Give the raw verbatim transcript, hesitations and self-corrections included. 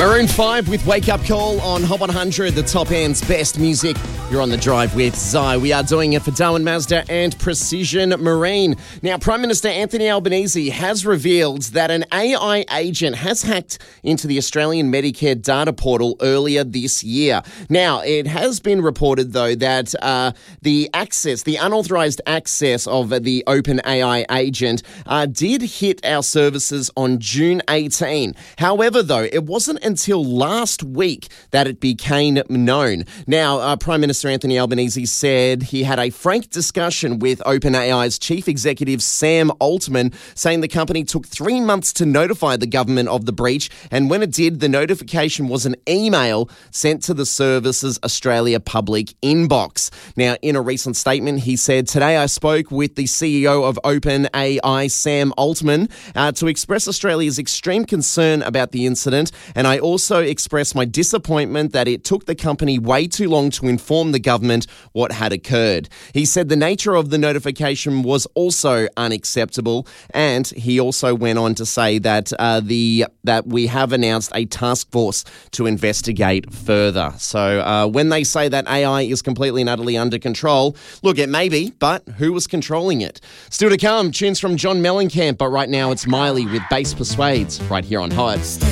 Maroon five with Wake Up Call on Hot one hundred, the top end's best music. You're on the drive with Zai. We are doing it for Darwin Mazda and Precision Marine. Now, Prime Minister Anthony Albanese has revealed that an A I agent has hacked into the Australian Medicare data portal earlier this year. Now, it has been reported, though, that uh, the access, the unauthorised access of the OpenAI agent uh, did hit our services on June eighteenth. However, though, it wasn't until last week that it became known. Now, uh, Prime Minister Anthony Albanese said he had a frank discussion with OpenAI's chief executive, Sam Altman, saying the company took three months to notify the government of the breach, and when it did, the notification was an email sent to the service's Australia public inbox. Now, in a recent statement, he said, "Today I spoke with the C E O of OpenAI, Sam Altman, uh, to express Australia's extreme concern about the incident, and I also expressed my disappointment that it took the company way too long to inform the government what had occurred." He said the nature of the notification was also unacceptable, and he also went on to say that uh, the that we have announced a task force to investigate further. So uh, when they say that A I is completely and utterly under control, look, it may be, but who was controlling it? Still to come, tunes from John Mellencamp, but right now it's Miley with Bass Persuades right here on Hot.